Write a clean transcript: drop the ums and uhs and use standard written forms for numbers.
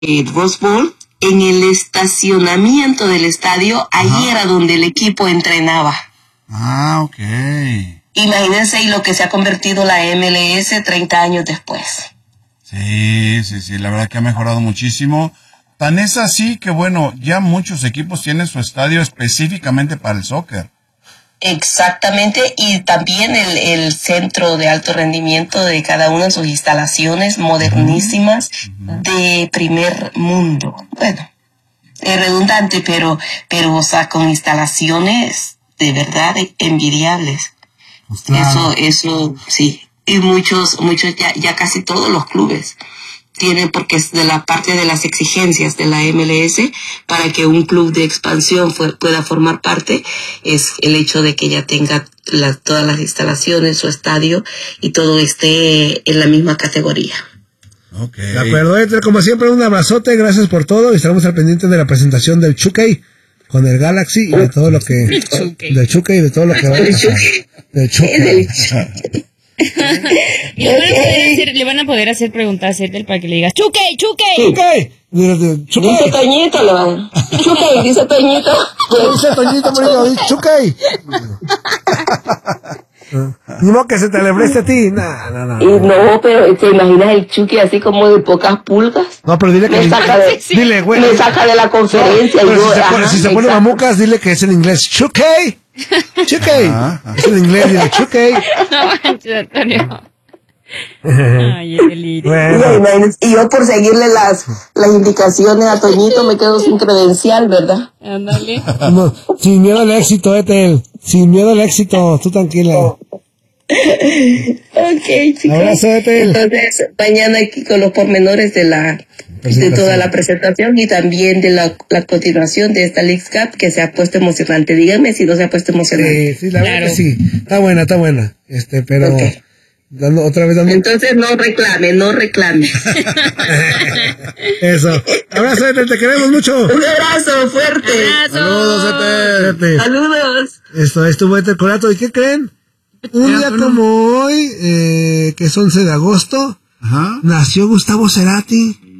Rose Bowl, en el estacionamiento del estadio, allí era donde el equipo entrenaba. Ah, ok. Imagínense lo que se ha convertido la MLS 30 años después. Sí, la verdad que ha mejorado muchísimo. Tan es así que, bueno, ya muchos equipos tienen su estadio específicamente para el soccer. Exactamente, y también el centro de alto rendimiento de cada una de sus instalaciones modernísimas de primer mundo. Bueno, es redundante, pero o sea, con instalaciones de verdad envidiables. Pues claro. Eso sí. Y muchos ya casi todos los clubes tienen, porque es de la parte de las exigencias de la MLS para que un club de expansión pueda formar parte, es el hecho de que ya tenga todas las instalaciones, su estadio y todo esté en la misma categoría. Okay. De acuerdo, Ethel, como siempre, un abrazote, gracias por todo y estaremos al pendiente de la presentación del Chuckey con el Galaxy y de todo lo que del Chuckey y de todo lo que va a pasar. Del Chuckey. Y le van a poder hacer preguntas a Ethel para que le digas ¡Chuckey! Dice Toñito, le van. Chuckey, dice Toñito. Dice Toñito, Chuckey. Ni modo que se te alebreste a ti. No. Y no, pero ¿te imaginas el Chucky así como de pocas pulgas? No, pero dile que dile, güey. Me saca de la conferencia. No, pero si se pone mamucas, dile que es en inglés. Chuckey. Es en inglés, dile Chuckey. No manches, Antonio. Ay, el delirio. Bueno. Y yo por seguirle las indicaciones a Toñito me quedo sin credencial, ¿verdad? Ándale. No, sin miedo al éxito, Ethel. Sin miedo al éxito, tú tranquila. Ok, chicos. Abrazo, Ethel. Entonces, mañana aquí con los pormenores de toda la presentación y también de la continuación de esta Leagues Cup que se ha puesto emocionante. Díganme si no se ha puesto emocionante. Sí, la verdad que sí. Está buena. Pero okay. Otra vez dando. Entonces no reclame. Eso. Abrazo, Ethel, te queremos mucho. Un abrazo fuerte. Saludos, Ethel. Saludos. Esto estuvo Ethel Corato. ¿Y qué creen? Un día como hoy, que es 11 de agosto, nació Gustavo Cerati.